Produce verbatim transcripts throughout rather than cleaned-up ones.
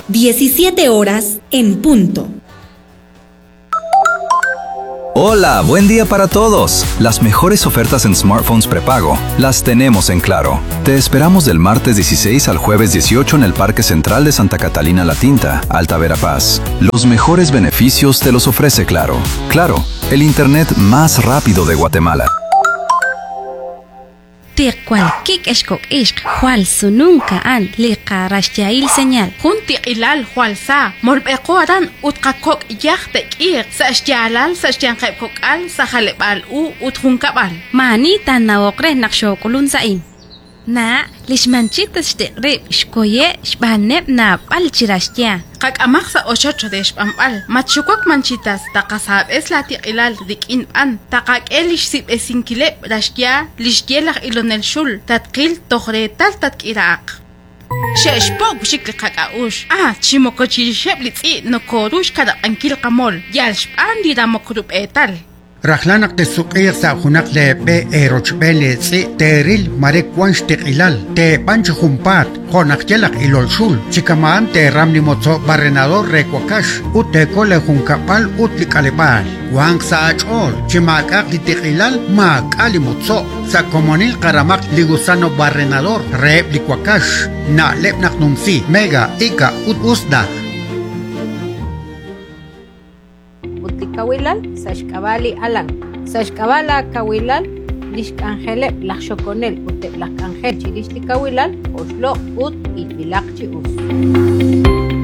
diecisiete horas en punto. Hola, buen día para todos. Las mejores ofertas en smartphones prepago las tenemos en Claro. Te esperamos del martes dieciséis al jueves dieciocho en el Parque Central de Santa Catalina La Tinta, Alta Verapaz. Los mejores beneficios te los ofrece Claro. Claro, el internet más rápido de Guatemala. Tiqualquic escoc ishq, Jual nunca an liqarashyail señal. Junti ilal Jualsa, molbeqoran utqakok yaqtek ir, sashjalal sashyanqepkok al sajalebal u utjunkabal. Mani tan nawokre naqshokulun sain. Na lishmanchitas tiqrib shkoye shbaneb na palchirashya. Qak amaksa ochocho de shpampal, machukok manchitas taqasab es la tiqilal dikin an, taqak elish sib esinkileb rashya lishyelaq ilonel shul, tatqil tohretal tatkiraaq. Sheshpok shikli qakaush. Ah, chimokochirisheb litzi nokorush kada ankil qamol, yalshpan dira mokrub etal. Rahlanak te suqir sa hunak le be erochbele tsi teril marek wansh te ilal te panch humpat konak yelak ilolshul chikaman te ramni mozo barrenador rekwakash ut te kole hunkapal ut likalebal wang sa achol chimakak li te ilal ma kali mozo sa komonil karamak ligusano barrenador re likwakash na lepnak numsi mega ika ut usda Kawilal, Sashkabali Alan, Sashkabala Kawilal, Lishkangele, Lachoconel, Ute Lakangel, Chirishti Kawilal, Oslo, Ut y Vilakchi Us.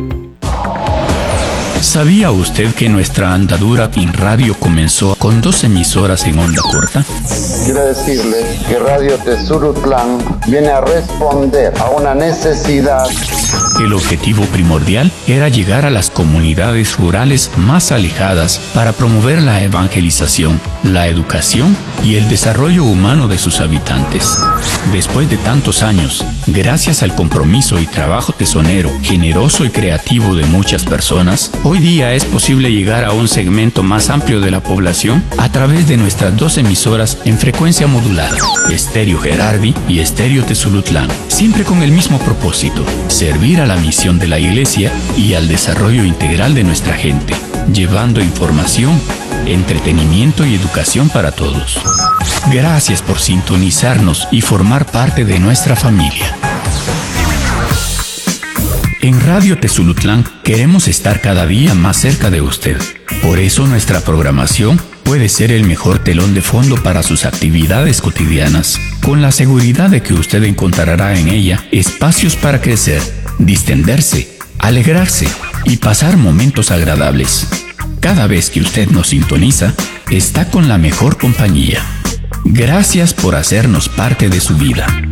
¿Sabía usted que nuestra andadura en radio comenzó con dos emisoras en onda corta? Quiero decirle que Radio Tezulutlán viene a responder a una necesidad. El objetivo primordial era llegar a las comunidades rurales más alejadas para promover la evangelización, la educación y el desarrollo humano de sus habitantes. Después de tantos años, gracias al compromiso y trabajo tesonero, generoso y creativo de muchas personas, hoy día es posible llegar a un segmento más amplio de la población a través de nuestras dos emisoras en frecuencia modulada, Estéreo Gerardi y Estéreo Tezulutlán, siempre con el mismo propósito: servir a la misión de la Iglesia y al desarrollo integral de nuestra gente, llevando información, entretenimiento y educación para todos. Gracias por sintonizarnos y formar parte de nuestra familia. En Radio Tezulutlán queremos estar cada día más cerca de usted. Por eso nuestra programación puede ser el mejor telón de fondo para sus actividades cotidianas, con la seguridad de que usted encontrará en ella espacios para crecer, distenderse, alegrarse y pasar momentos agradables. Cada vez que usted nos sintoniza, está con la mejor compañía. Gracias por hacernos parte de su vida.